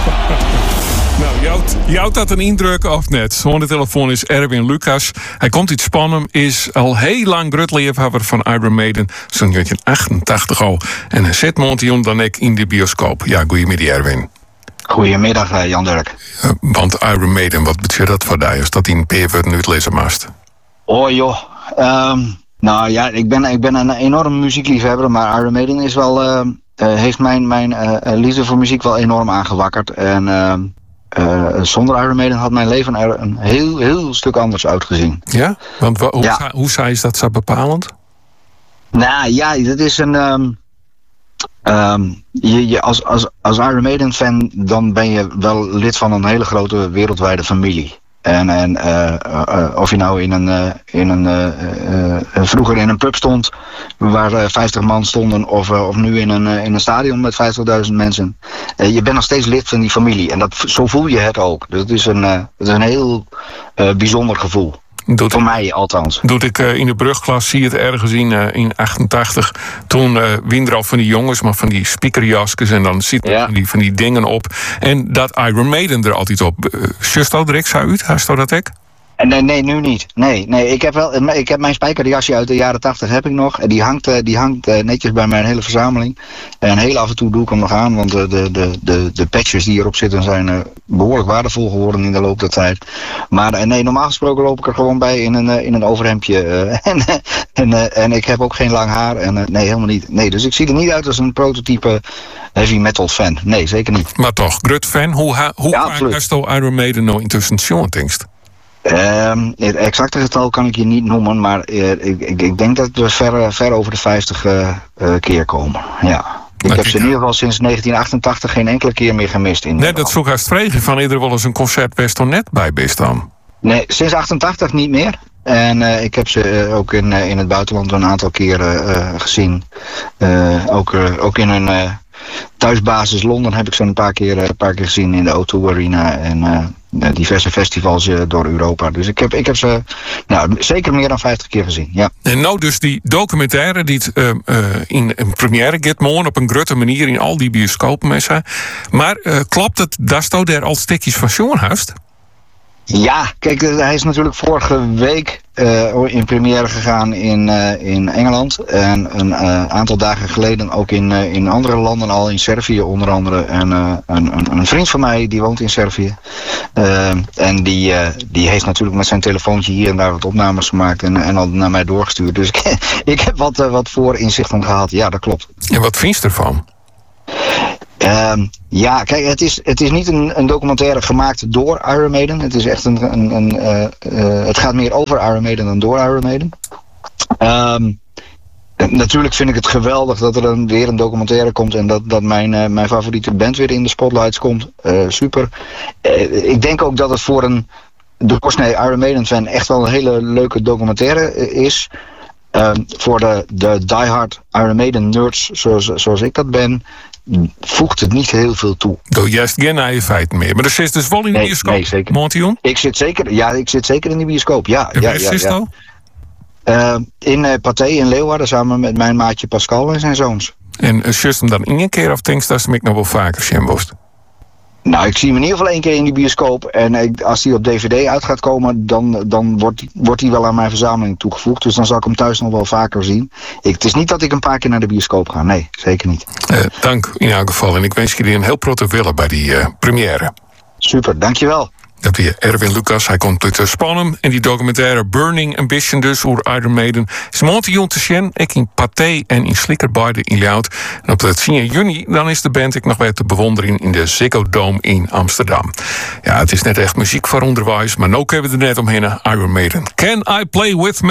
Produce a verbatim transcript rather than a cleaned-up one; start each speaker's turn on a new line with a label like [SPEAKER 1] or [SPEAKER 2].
[SPEAKER 1] Nou, jou, jou dat een indruk of net? Zo'n de telefoon is Erwin Lucas. Hij komt uit Spannen, is al heel lang grutliefhebber van Iron Maiden, zo'n negentien achtentachtig al. En hij zit Montion dan ik in de bioscoop. Ja, goedemiddag Erwin.
[SPEAKER 2] Goedemiddag Jan Dirk.
[SPEAKER 1] Uh, want Iron Maiden, wat betekent dat voor jou als dat in P V nu het lezen mast?
[SPEAKER 2] Oh joh, um, nou ja, ik ben, ik ben een enorm muziekliefhebber, maar Iron Maiden is wel, uh, uh, heeft mijn, mijn uh, liefde voor muziek wel enorm aangewakkerd. En uh, uh, zonder Iron Maiden had mijn leven er een heel, heel stuk anders uitgezien.
[SPEAKER 1] Ja? Want wa- hoe,
[SPEAKER 2] ja.
[SPEAKER 1] Sa- hoe zei is dat zo bepalend?
[SPEAKER 2] Nou ja, dat is een... Um, Um, je, je, als, als, als Iron Maiden fan, dan ben je wel lid van een hele grote wereldwijde familie. En, en uh, uh, of je nou in een, uh, in een uh, uh, vroeger in een pub stond waar uh, vijftig man stonden, of, uh, of nu in een, uh, in een stadion met vijftigduizend mensen. Uh, je bent nog steeds lid van die familie. En dat, zo voel je het ook. Dus het is een, uh, het is een heel uh, bijzonder gevoel.
[SPEAKER 1] Doet
[SPEAKER 2] Voor
[SPEAKER 1] ik,
[SPEAKER 2] mij althans.
[SPEAKER 1] Doet ik uh, in de brugklas, zie je het ergens in, uh, in achtentachtig. Toen uh, wien er al van die jongens, maar van die speakerjaskes. En dan zitten
[SPEAKER 2] Ja.
[SPEAKER 1] van, die, van die dingen op. En dat Iron Maiden er altijd op. Uh, Just al direct zou uit? Hast dat ik?
[SPEAKER 2] Nee, nee, nu niet. Nee, nee. Ik heb wel, ik heb mijn spijkerjasje uit de jaren tachtig heb ik nog. En die hangt, die hangt netjes bij mijn hele verzameling. En heel af en toe doe ik hem nog aan, want de, de, de, de patches die erop zitten zijn behoorlijk waardevol geworden in de loop der tijd. Maar nee, normaal gesproken loop ik er gewoon bij in een, in een overhemdje. En, en, en ik heb ook geen lang haar. En nee, helemaal niet. Nee, dus ik zie er niet uit als een prototype heavy metal fan. Nee, zeker niet.
[SPEAKER 1] Maar toch, grut fan. Hoe, ha, hoe
[SPEAKER 2] Ja,
[SPEAKER 1] vaak
[SPEAKER 2] absoluut.
[SPEAKER 1] hast je Iron Maiden nou intussen Sean denkst?
[SPEAKER 2] Um, het exacte getal kan ik je niet noemen, maar uh, ik, ik, ik denk dat we ver, ver over de vijftig uh, uh, keer komen. Ja. Ik
[SPEAKER 1] Maar
[SPEAKER 2] heb ze in
[SPEAKER 1] kijk,
[SPEAKER 2] ieder geval sinds negentien achtentachtig geen enkele keer meer gemist. In
[SPEAKER 1] Net
[SPEAKER 2] Nederland.
[SPEAKER 1] dat zoek haast vregen van ieder wel eens een concert best of net bij best dan.
[SPEAKER 2] Nee, sinds achtentachtig niet meer. En uh, ik heb ze uh, ook in, uh, in het buitenland een aantal keren uh, gezien. Uh, ook, uh, ook in een uh, thuisbasis Londen heb ik ze een paar keer, uh, een paar keer gezien in de O twee Arena. En uh, diverse festivals uh, door Europa. Dus ik heb, ik heb ze nou, zeker meer dan vijftig keer gezien. Ja.
[SPEAKER 1] En nou dus die documentaire die het, uh, uh, in een première gaat morgen op een grutte manier in al die bioscopen met zijn. Maar uh, klopt het dat je daar al stukjes van Sean hast?
[SPEAKER 2] Ja, kijk, hij is natuurlijk vorige week uh, in première gegaan in, uh, in Engeland. En een uh, aantal dagen geleden ook in, uh, in andere landen al, in Servië onder andere. En uh, een, een, een vriend van mij, die woont in Servië. Uh, en die, uh, die heeft natuurlijk met zijn telefoontje hier en daar wat opnames gemaakt en, en al naar mij doorgestuurd. Dus ik, ik heb wat, uh, wat voorinzichten gehad. Ja, dat klopt.
[SPEAKER 1] En wat vind je ervan?
[SPEAKER 2] Uh, ja, kijk, het is, het is niet een, een documentaire gemaakt door Iron Maiden. Het is echt een, een, een uh, uh, het gaat meer over Iron Maiden dan door Iron Maiden. Um, natuurlijk vind ik het geweldig dat er een, weer een documentaire komt en dat, dat mijn, uh, mijn favoriete band weer in de spotlights komt. Uh, super. Uh, ik denk ook dat het voor een doorsnee Iron Maiden fan echt wel een hele leuke documentaire is. Uh, voor de, de diehard Iron Maiden nerds zoals, zoals ik dat ben, voegt het niet heel veel toe.
[SPEAKER 1] Doe juist geen eigen feiten meer. Maar er zit dus wel in de
[SPEAKER 2] Nee,
[SPEAKER 1] bioscoop,
[SPEAKER 2] nee, zeker.
[SPEAKER 1] Montion?
[SPEAKER 2] Ik zit zeker, ja, ik zit zeker in de bioscoop. Ja,
[SPEAKER 1] En
[SPEAKER 2] ja,
[SPEAKER 1] waar
[SPEAKER 2] ja,
[SPEAKER 1] is het
[SPEAKER 2] ja.
[SPEAKER 1] al?
[SPEAKER 2] Uh, in uh, Pathé in Leeuwarden samen met mijn maatje Pascal en zijn zoons.
[SPEAKER 1] En uh, just hem dan één keer of denkst dat ze mij nog wel vaker zien moest?
[SPEAKER 2] Nou, ik zie hem in ieder geval één keer in die bioscoop. En ik, als die op D V D uit gaat komen, dan, dan wordt, wordt die wel aan mijn verzameling toegevoegd. Dus dan zal ik hem thuis nog wel vaker zien. Ik, het is niet dat ik een paar keer naar de bioscoop ga. Nee, zeker niet.
[SPEAKER 1] Uh, dank in elk geval. En ik wens jullie een heel protte willen bij die uh, première.
[SPEAKER 2] Super, dankjewel.
[SPEAKER 1] Dat weer Erwin Lucas, hij komt uit Spannen. En die documentaire Burning Ambition dus, over Iron Maiden. Is montijon te zien, ik in Pathé en in Slikkerbeide in Ljout. En op de tien juni, dan is de band ik nog weer te bewonderen in de Ziggo Dome in Amsterdam. Ja, het is net echt muziek voor onderwijs, maar nu hebben we er net omheen Iron Maiden. Can I Play With Me?